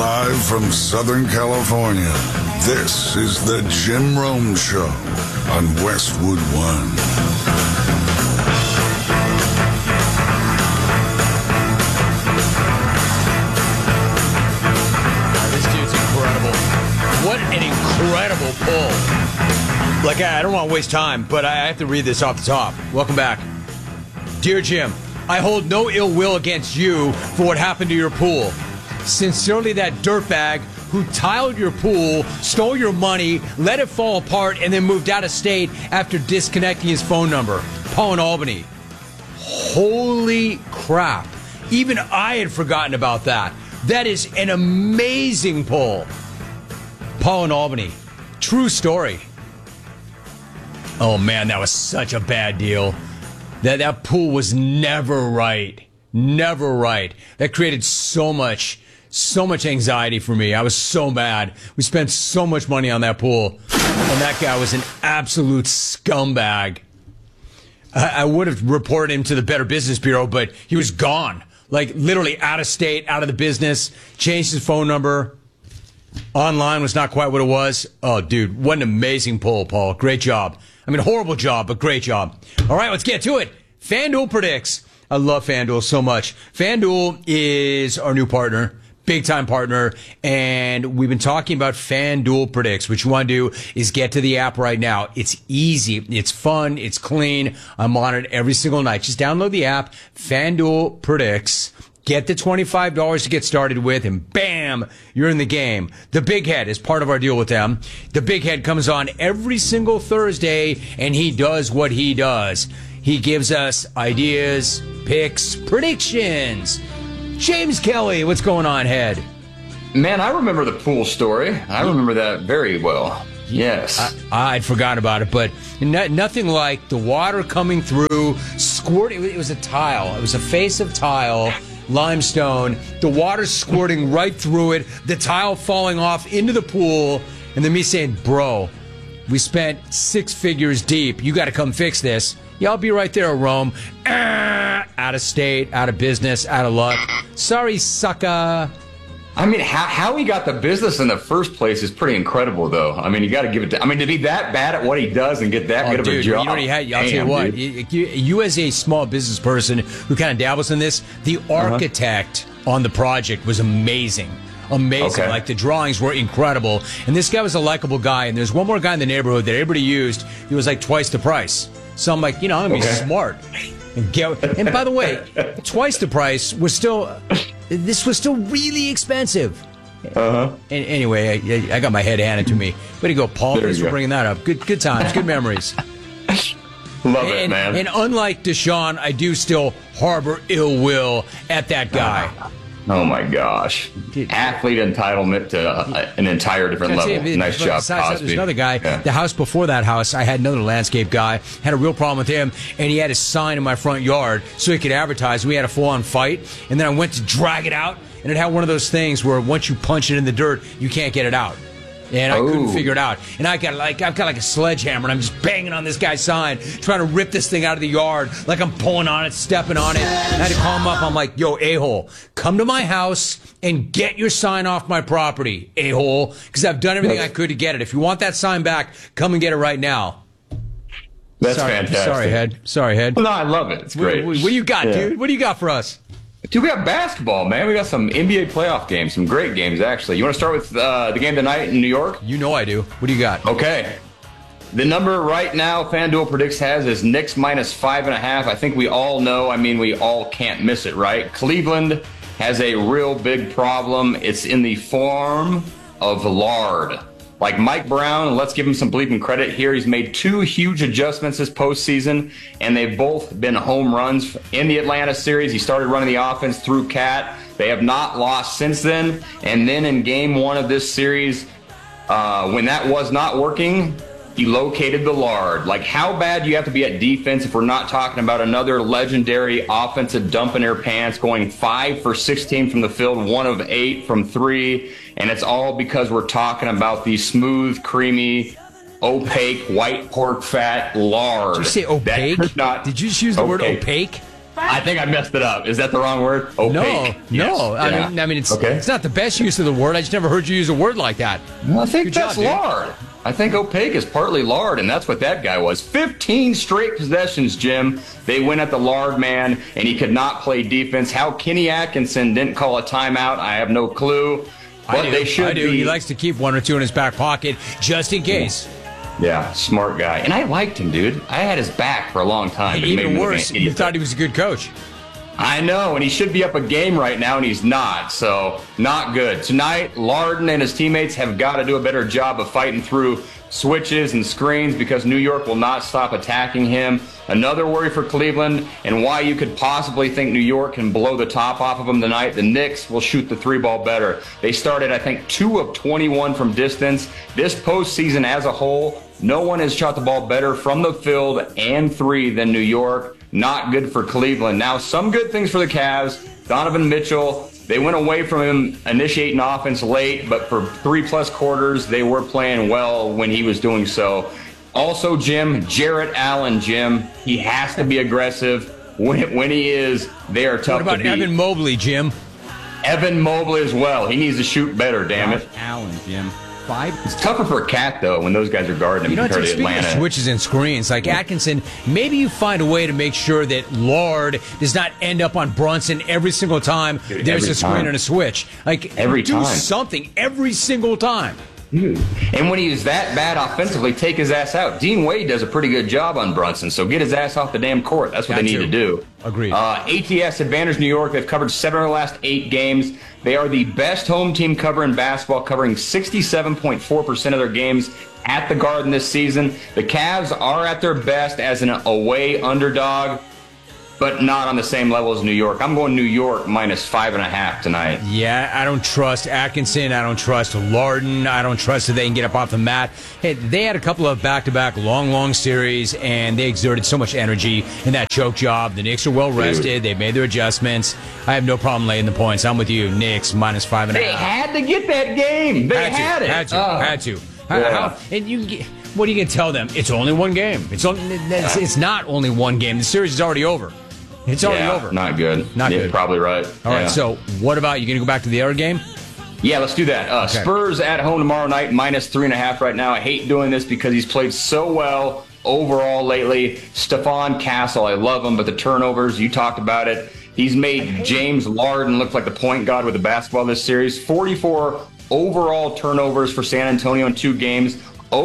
Live from Southern California, this is the Jim Rome Show on Westwood One. This dude's incredible. What an incredible pull. Like, I don't want to waste time, but I have to read this off the top. Welcome back. Dear Jim, I hold no ill will against you for what happened to your pool. Sincerely, that dirtbag who tiled your pool, stole your money, let it fall apart, and then moved out of state after disconnecting his phone number. Paul in Albany. Holy crap. Even I had forgotten about that. That is an amazing pull. Paul in Albany. True story. Oh, man, that was such a bad deal. That pool was never right. Never right. That created so much anxiety for me. I was so mad. We spent so much money on that pool. And that guy was an absolute scumbag. I would have reported him to the Better Business Bureau, but he was gone. Like, literally out of state, out of the business, changed his phone number. Online was not quite what it was. Oh, dude, what an amazing pull, Paul. Great job. I mean, horrible job, but great job. All right, let's get to it. FanDuel predicts. I love FanDuel so much. FanDuel is our new partner, big-time partner, and we've been talking about FanDuel predicts. What you want to do is get to the app right now. It's easy. It's fun. It's clean. I'm on it every single night. Just download the app, FanDuel predicts. Get the $25 to get started with, and bam, you're in the game. The Big Head is part of our deal with them. The Big Head comes on every single Thursday, and he does what he does. He gives us ideas, picks, predictions. James Kelly, what's going on, Head? Man, I remember the pool story. I remember that very well. Yes. I'd forgotten about it, but nothing like the water coming through, squirting. It was a tile. It was a face of tile. Limestone, the water squirting right through it, the tile falling off into the pool, and then me saying, bro, we spent 6 figures deep. You got to come fix this. Yeah, I'll be right there, Rome. Out of state, out of business, out of luck. Sorry, sucker. I mean, how he got the business in the first place is pretty incredible, though. I mean, you got to give it to... I mean, to be that bad at what he does and get that good of a job... You already had, I'll tell you what, you as a small business person who kind of dabbles in this, the architect on the project was amazing. Amazing. Okay. Like, the drawings were incredible. And this guy was a likable guy. And there's one more guy in the neighborhood that everybody used. He was like twice the price. So I'm like, I'm going to be smart. And by the way, twice the price was still... This was still really expensive. And anyway, I got my head handed to me. Way to go, Paul. Thanks for bringing that up. Good times, good memories. Love it, man. And unlike Deshaun, I do still harbor ill will at that guy. Oh, my gosh. Athlete entitlement to an entire different level. Nice job, Cosby. There's another guy. Yeah. The house before that house, I had another landscape guy. Had a real problem with him, and he had his sign in my front yard so he could advertise. We had a full-on fight, and then I went to drag it out, and it had one of those things where once you punch it in the dirt, you can't get it out. And I couldn't figure it out. And I've got like a sledgehammer, and I'm just banging on this guy's sign, trying to rip this thing out of the yard, like I'm pulling on it, stepping on it. And I had to call him up. I'm like, yo, a-hole, come to my house and get your sign off my property, a-hole, because I've done everything I could to get it. If you want that sign back, come and get it right now. That's fantastic. Sorry, Head. No, I love it. It's great. What do you got, dude? What do you got for us? Dude, we got basketball, man. We got some NBA playoff games, some great games, actually. You want to start with the game tonight in New York? You know I do. What do you got? Okay. The number right now FanDuel predicts has is Knicks minus 5.5. I think we all know. I mean, we all can't miss it, right? Cleveland has a real big problem. It's in the form of lard. Like Mike Brown, let's give him some bleeping credit here. He's made 2 huge adjustments this postseason, and they've both been home runs. In the Atlanta series, he started running the offense through Cat. They have not lost since then. And then in game 1 of this series, when that was not working, he located the lard. Like, how bad do you have to be at defense if we're not talking about another legendary offensive dump in their pants, going 5 for 16 from the field, 1 of 8 from 3, and it's all because we're talking about the smooth, creamy, opaque, white pork fat lard. Did you say opaque? Did you just use the word opaque? I think I messed it up. Is that the wrong word? Opaque. No. Yes. I mean, it's okay. It's not the best use of the word. I just never heard you use a word like that. Well, I think Good that's job, dude. lard. I think opaque is partly lard, and that's what that guy was. 15 straight possessions, Jim. They went at the lard man, and he could not play defense. How Kenny Atkinson didn't call a timeout, I have no clue. But they should I do. be. He likes to keep one or two in his back pocket just in case. Yeah, smart guy. And I liked him, dude. I had his back for a long time. But Even worse, you thought he was a good coach. I know, and he should be up a game right now, and he's not. So, not good. Tonight, Larden and his teammates have got to do a better job of fighting through switches and screens because New York will not stop attacking him. Another worry for Cleveland, and why you could possibly think New York can blow the top off of them tonight. The Knicks will shoot the three ball better. They started, I think, 2 of 21 from distance. This postseason as a whole, no one has shot the ball better from the field and three than New York. Not good for Cleveland. Now, some good things for the Cavs. Donovan Mitchell, they went away from him initiating offense late, but for 3+ quarters, they were playing well when he was doing so. Also, Jim, Jarrett Allen, Jim, he has to be aggressive. When he is, they are tough to beat. What about Evan Mobley, Jim? Evan Mobley as well. He needs to shoot better, damn it. Allen, Jim. 5. It's tougher for Cat, though, when those guys are guarding him compared to speaking of Atlanta. switches and screens, like Atkinson, maybe you find a way to make sure that Lard does not end up on Brunson every single time there's a screen and a switch. Like, Every do time. something every single time. Dude. And when he's that bad offensively, take his ass out. Dean Wade does a pretty good job on Brunson, so get his ass off the damn court. That's what they need to do. Agreed. ATS Advantage New York, they've covered 7 of the last 8 games. They are the best home team cover in basketball, covering 67.4% of their games at the Garden this season. The Cavs are at their best as an away underdog, but not on the same level as New York. I'm going New York minus 5.5 tonight. Yeah, I don't trust Atkinson. I don't trust Larden. I don't trust that they can get up off the mat. Hey, they had a couple of back-to-back long series, and they exerted so much energy in that choke job. The Knicks are well-rested. They made their adjustments. I have no problem laying the points. I'm with you. Knicks minus 5.5. They had to get that game. They had it. Had to. Yeah. And what are you going to tell them? It's only one game. It's not only one game. The series is already over. It's already over. Not good. Not good. Probably right. All right, so what about, you going to go back to the other game? Yeah, let's do that. Okay. Spurs at home tomorrow night, minus 3.5 right now. I hate doing this because he's played so well overall lately. Stephon Castle, I love him, but the turnovers, you talked about it. He's made James Larden look like the point guard with the basketball this series. 44 overall turnovers for San Antonio in 2 games.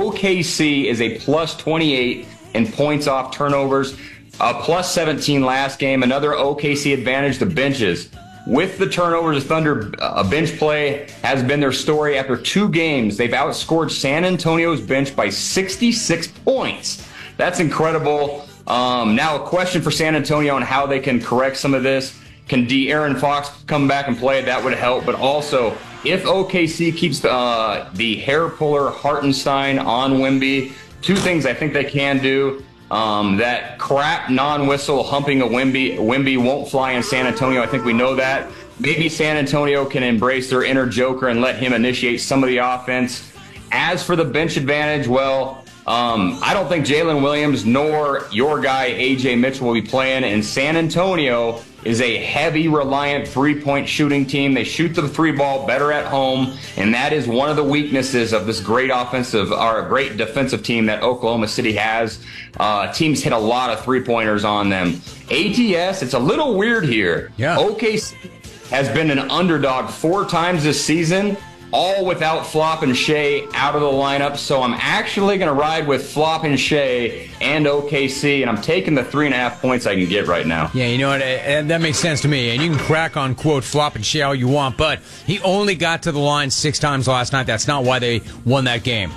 OKC is a plus 28 in points off turnovers. Plus 17 last game. Another OKC advantage, the benches. With the turnovers, the Thunder bench play has been their story. After 2 games, they've outscored San Antonio's bench by 66 points. That's incredible. Now, a question for San Antonio on how they can correct some of this. Can De'Aaron Fox come back and play? That would help. But also, if OKC keeps the hair puller Hartenstein on Wemby, 2 things I think they can do. That crap non-whistle humping a Wemby won't fly in San Antonio. I think we know that. Maybe San Antonio can embrace their inner joker and let him initiate some of the offense. As for the bench advantage, well, I don't think Jalen Williams nor your guy A.J. Mitchell will be playing, and San Antonio is a heavy reliant 3-point shooting team. They shoot the 3 ball better at home, and that is one of the weaknesses of this great great defensive team that Oklahoma City has. Teams hit a lot of 3-pointers on them. ATS, it's a little weird here. Yeah. OKC has been an underdog 4 times this season, all without Flop and Shea out of the lineup. So I'm actually going to ride with Flop and Shea and OKC, and I'm taking the 3.5 points I can get right now. Yeah, you know what? That makes sense to me. And you can crack on, quote, Flop and Shea all you want, but he only got to the line 6 times last night. That's not why they won that game.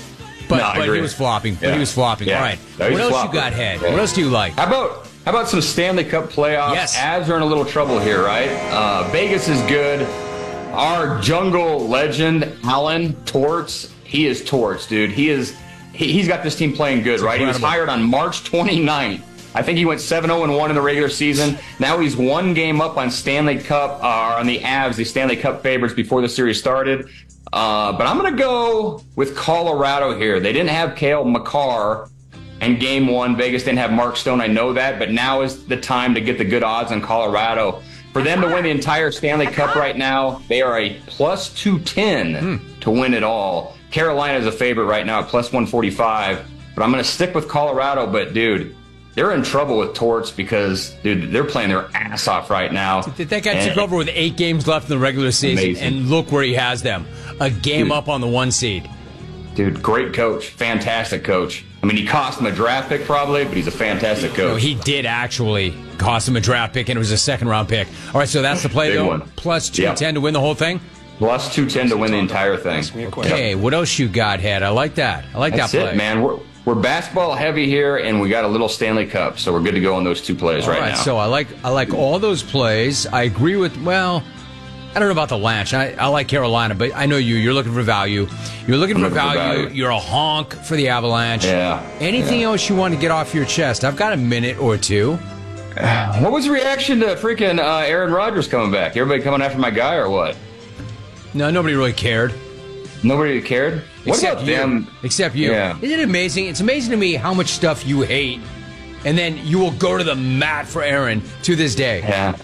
But he was flopping. Yeah. But he was flopping. Yeah. All right. No, what else you got, Head? Yeah. What else do you like? How about some Stanley Cup playoffs? Yes. Avs are in a little trouble here, right? Vegas is good. Our jungle legend, Alan Torts, he is Torts, dude. He's got this team playing good, right? Incredible. He was hired on March 29th. I think he went 7-0-1 in the regular season. Now he's 1 game up on Stanley Cup, on the Avs, the Stanley Cup favorites before the series started. But I'm going to go with Colorado here. They didn't have Cale Makar, And game one, Vegas didn't have Mark Stone. I know that, but now is the time to get the good odds on Colorado. For them to win the entire Stanley Cup right now, they are a plus 210 to win it all. Carolina is a favorite right now at plus 145, but I'm going to stick with Colorado. But, dude, they're in trouble with Torts because, dude, they're playing their ass off right now. That guy took over with 8 games left in the regular season, amazing. And look where he has them. A game up on the 1 seed. Dude, great coach. Fantastic coach. I mean, he cost him a draft pick probably, but he's a fantastic coach. No, he did actually cost him a draft pick, and it was a second-round pick. All right, so that's the play, Big though. one. Plus 210 to win the whole thing? Plus 210 to win the entire thing. Okay, what else you got, Head? I like that. I like That's that play. it, man. We're basketball heavy here, and we got a little Stanley Cup, so we're good to go on those 2 plays All right right, now. so I like all those plays. I agree with, well, I don't know about the Lanch. I like Carolina, but I know you're looking for value. You're looking for value. You're a honk for the Avalanche. Yeah. Anything else you want to get off your chest? I've got a minute or two. What was the reaction to freaking Aaron Rodgers coming back? Everybody coming after my guy or what? No, nobody really cared. Nobody cared? What Except about you. them? Except you. Yeah. Isn't it amazing? It's amazing to me how much stuff you hate, and then you will go to the mat for Aaron to this day. Yeah.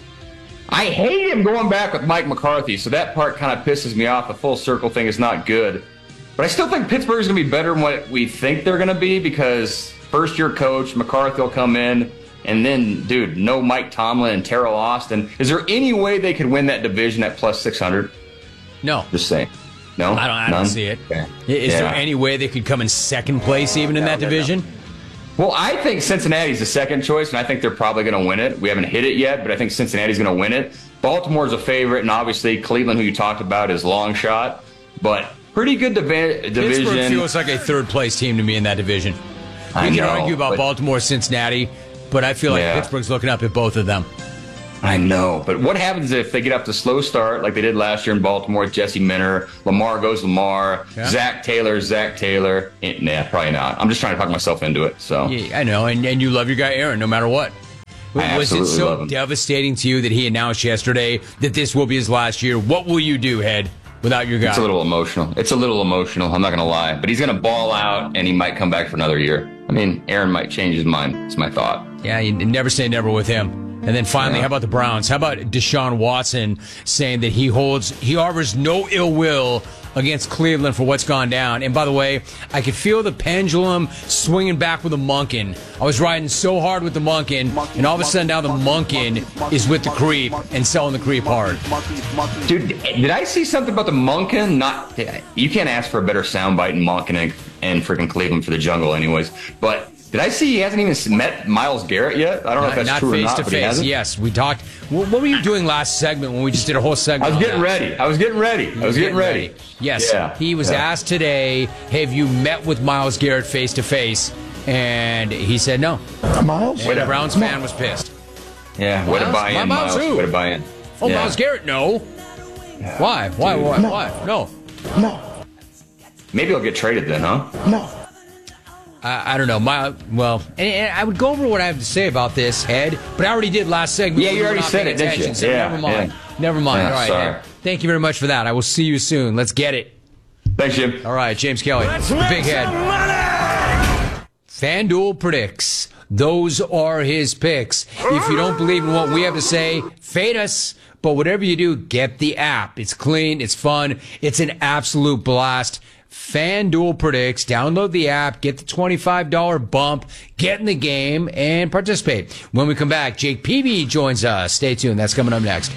I hate him going back with Mike McCarthy, so that part kind of pisses me off. The full circle thing is not good. But I still think Pittsburgh's going to be better than what we think they're going to be because first-year coach, McCarthy will come in, and then, dude, no Mike Tomlin and Terrell Austin. Is there any way they could win that division at plus 600? No. Just saying. No? I don't see it. Okay. Is there any way they could come in second place even in that division? Well, I think Cincinnati's the second choice, and I think they're probably going to win it. We haven't hit it yet, but I think Cincinnati's going to win it. Baltimore's a favorite, and obviously Cleveland, who you talked about, is long shot. But pretty good division. Pittsburgh feels like a third-place team to me in that division. We can argue about Baltimore, Cincinnati, but I feel like Pittsburgh's looking up at both of them. I know, but what happens if they get up to slow start like they did last year in Baltimore with Jesse Minter, Lamar goes Lamar, Zach Taylor. Nah, probably not. I'm just trying to talk myself into it. So yeah, I know, and you love your guy Aaron no matter what. Was it so devastating to you that he announced yesterday that this will be his last year? What will you do, Head, without your guy? It's a little emotional. I'm not going to lie, but he's going to ball out and he might come back for another year. I mean, Aaron might change his mind. It's my thought. Yeah, you never say never with him. And then finally, how about the Browns? How about Deshaun Watson saying that he harbors no ill will against Cleveland for what's gone down? And by the way, I could feel the pendulum swinging back with the Monken. I was riding so hard with the Monken, and all of a sudden now the Monken is with the creep and selling the creep hard. Dude, did I see something about the Monken? You can't ask for a better soundbite in Monken and freaking Cleveland for the jungle anyways. But did I see he hasn't even met Myles Garrett yet? I don't know if that's true or not, but he hasn't. Yes, we talked. What were you doing last segment when we just did a whole segment? I was getting ready. Yes, he was asked today, have you met with Myles Garrett face to face? And he said no. Myles? And the Browns fan was pissed. Yeah, way to buy in, Myles. Way to buy in. Oh, Myles Garrett, no. Why? Why? No. Maybe he'll get traded then, huh? No. I don't know. And I would go over what I have to say about this, Head, but I already did last segment. Yeah, you already said it, didn't you? So never mind. Never mind. All right, sorry. Head. Thank you very much for that. I will see you soon. Let's get it. Thanks, Jim. All right, James Kelly. Big Head. FanDuel predicts. Those are his picks. If you don't believe in what we have to say, fade us. But whatever you do, get the app. It's clean. It's fun. It's an absolute blast. FanDuel predicts. Download the app, get the $25 bump, get in the game, and participate. When we come back, Jake Peavy joins us. Stay tuned. That's coming up next.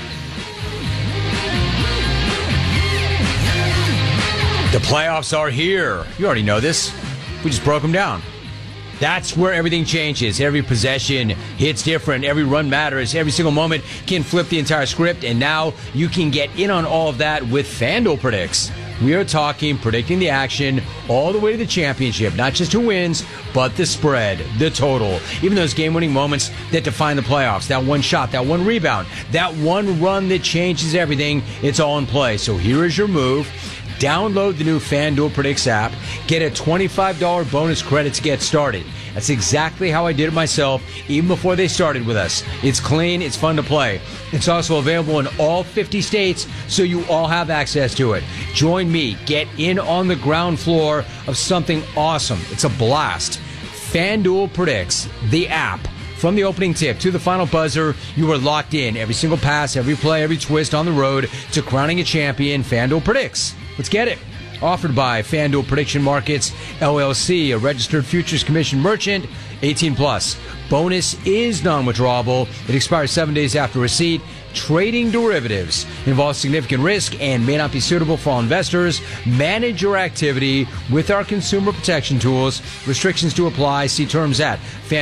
The playoffs are here. You already know this. We just broke them down. That's where everything changes. Every possession hits different. Every run matters. Every single moment can flip the entire script. And now you can get in on all of that with FanDuel Predicts. We are talking predicting the action all the way to the championship. Not just who wins, but the spread, the total. Even those game-winning moments that define the playoffs. That one shot, that one rebound, that one run that changes everything. It's all in play. So here is your move. Download the new FanDuel Predicts app. Get a $25 bonus credit to get started. That's exactly how I did it myself, even before they started with us. It's clean, it's fun to play. It's also available in all 50 states, so you all have access to it. Join me. Get in on the ground floor of something awesome. It's a blast. FanDuel Predicts, the app. From the opening tip to the final buzzer, you are locked in. Every single pass, every play, every twist on the road to crowning a champion. FanDuel Predicts. Let's get it. Offered by FanDuel Prediction Markets, LLC, a registered futures commission merchant, 18 plus. Bonus is non-withdrawable. It expires 7 days after receipt. Trading derivatives involves significant risk and may not be suitable for all investors. Manage your activity with our consumer protection tools. Restrictions to apply. See terms at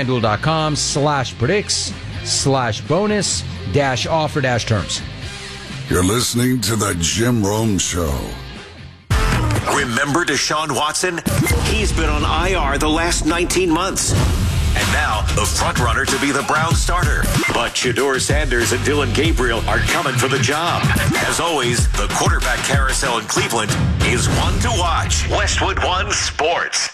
FanDuel.com/predicts/bonus-offer-terms. You're listening to The Jim Rome Show. Remember Deshaun Watson? He's been on IR the last 19 months. And now, the front-runner to be the Browns starter. But Shedeur Sanders and Dylan Gabriel are coming for the job. As always, the quarterback carousel in Cleveland is one to watch. Westwood One Sports.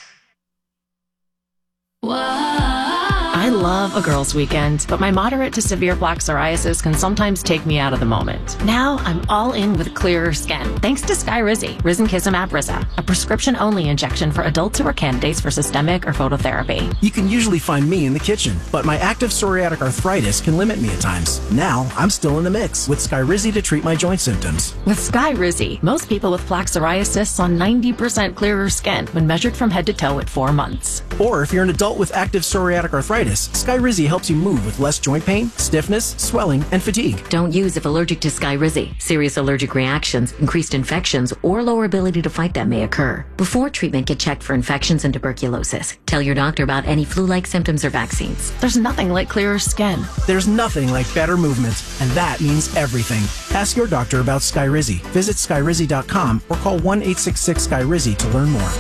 I love a girls' weekend, but my moderate to severe plaque psoriasis can sometimes take me out of the moment. Now I'm all in with clearer skin, thanks to Skyrizi, Risankizumab Riza, a prescription-only injection for adults who are candidates for systemic or phototherapy. You can usually find me in the kitchen, but my active psoriatic arthritis can limit me at times. Now I'm still in the mix with Skyrizi to treat my joint symptoms. With Skyrizi, most people with plaque psoriasis saw 90% clearer skin when measured from head to toe at 4 months. Or if you're an adult with active psoriatic arthritis, Skyrizi helps you move with less joint pain, stiffness, swelling, and fatigue. Don't use if allergic to Skyrizi. Serious allergic reactions, increased infections, or lower ability to fight them may occur. Before treatment, get checked for infections and tuberculosis. Tell your doctor about any flu-like symptoms or vaccines. There's nothing like clearer skin. There's nothing like better movement, and that means everything. Ask your doctor about Skyrizi. Visit Skyrizi.com or call 1-866-SKYRIZI to learn more.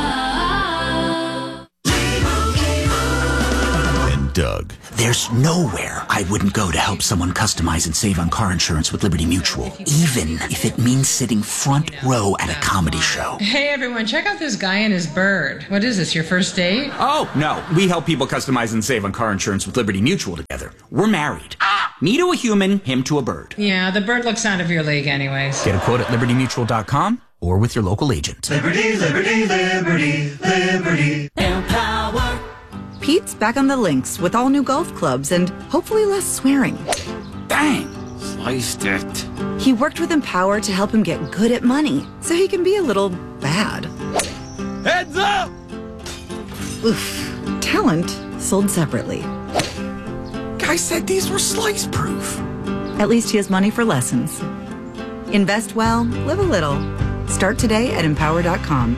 Doug. There's nowhere I wouldn't go to help someone customize and save on car insurance with Liberty Mutual, even if it means sitting front row at a comedy show. Hey everyone, check out this guy and his bird. What is this, your first date? Oh, no. We help people customize and save on car insurance with Liberty Mutual together. We're married. Me to a human, him to a bird. Yeah, the bird looks out of your league anyways. Get a quote at libertymutual.com or with your local agent. Liberty, liberty, liberty, liberty. Empower. Pete's back on the links with all new golf clubs and hopefully less swearing. Bang! Sliced it. He worked with Empower to help him get good at money so he can be a little bad. Heads up! Oof. Talent sold separately. Guy said these were slice proof. At least he has money for lessons. Invest well, live a little. Start today at Empower.com.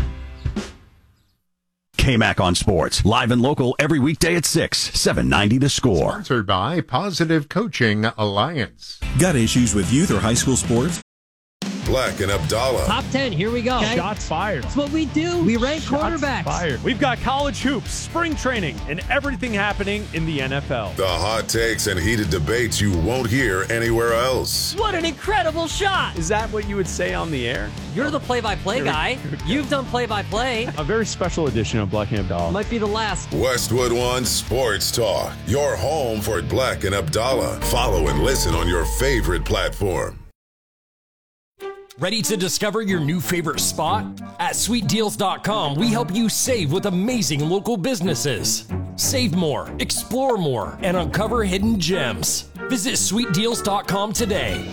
KMAC on Sports, live and local every weekday at 6, 790 The Score. Sponsored by Positive Coaching Alliance. Got issues with youth or high school sports? Black and Abdallah. Top 10, here we go. Okay. Shots fired. That's what we do. We rank quarterbacks. Fired. We've got college hoops, spring training, and everything happening in the NFL. The hot takes and heated debates you won't hear anywhere else. What an incredible shot. Is that what you would say on the air? You're the play-by-play guy. You've done play-by-play. A very special edition of Black and Abdallah. Might be the last. Westwood One Sports Talk. Your home for Black and Abdallah. Follow and listen on your favorite platform. Ready to discover your new favorite spot? At SweetDeals.com, we help you save with amazing local businesses. Save more, explore more, and uncover hidden gems. Visit SweetDeals.com today.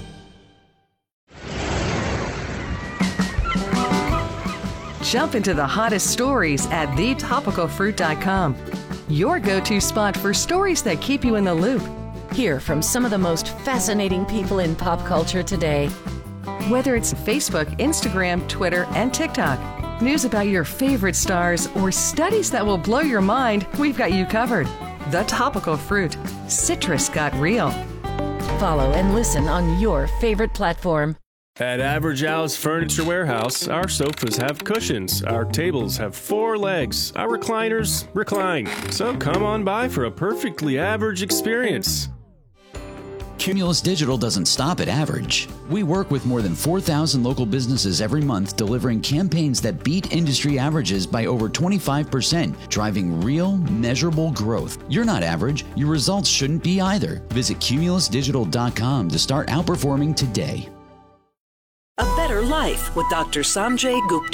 Jump into the hottest stories at TheTopicalFruit.com. Your go-to spot for stories that keep you in the loop. Hear from some of the most fascinating people in pop culture today. Whether it's Facebook, Instagram, Twitter, and TikTok, news about your favorite stars, or studies that will blow your mind, we've got you covered. The Topical Fruit. Citrus got real. Follow and listen on your favorite platform. At Average Al's Furniture Warehouse, our sofas have cushions, our tables have 4 legs, our recliners recline. So come on by for a perfectly average experience. Cumulus Digital doesn't stop at average. We work with more than 4,000 local businesses every month, delivering campaigns that beat industry averages by over 25%, driving real, measurable growth. You're not average. Your results shouldn't be either. Visit cumulusdigital.com to start outperforming today. A Better Life with Dr. Sanjay Gupta.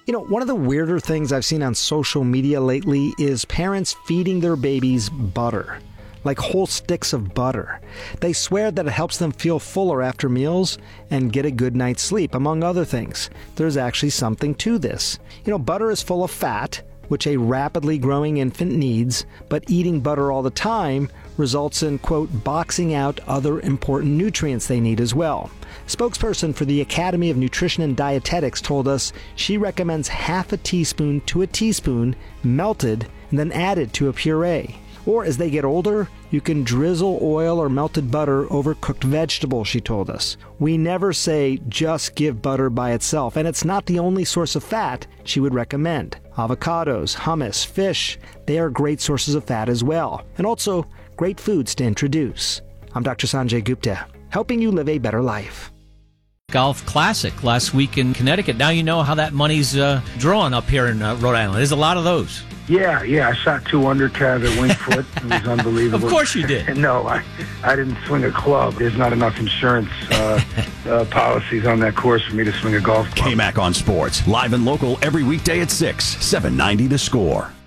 You know, one of the weirder things I've seen on social media lately is parents feeding their babies butter, like whole sticks of butter. They swear that it helps them feel fuller after meals and get a good night's sleep, among other things. There's actually something to this. You know, butter is full of fat, which a rapidly growing infant needs, but eating butter all the time results in, quote, boxing out other important nutrients they need as well. Spokesperson for the Academy of Nutrition and Dietetics told us she recommends half a teaspoon to a teaspoon melted and then added to a puree. Or as they get older, you can drizzle oil or melted butter over cooked vegetables, she told us. We never say just give butter by itself, and it's not the only source of fat she would recommend. Avocados, hummus, fish, they are great sources of fat as well, and also great foods to introduce. I'm Dr. Sanjay Gupta, helping you live a better life. Golf Classic last week in Connecticut. Now you know how that money's drawn up here in Rhode Island. There's a lot of those. Yeah, I shot 2 under, Cav, at Winged Foot. It was unbelievable. Of course you did. No, I didn't swing a club. There's not enough insurance policies on that course for me to swing a golf club. KMAC on Sports, live and local every weekday at 6, 790 The Score.